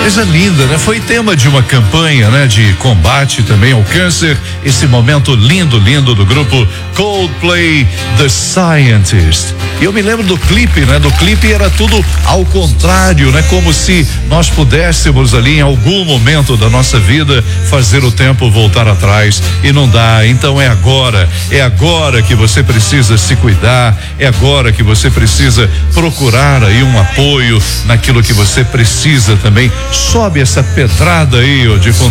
Coisa linda, né? Foi tema de uma campanha, né? De combate também ao câncer. Esse momento lindo, lindo do grupo Coldplay, The Scientist. E eu me lembro do clipe, né? Do clipe era tudo ao contrário, né? Como se nós pudéssemos ali em algum momento da nossa vida fazer o tempo voltar atrás e não dá. Então é agora que você precisa se cuidar, é agora que você precisa procurar aí um apoio naquilo que você precisa também. Sobe essa pedrada aí, ó, de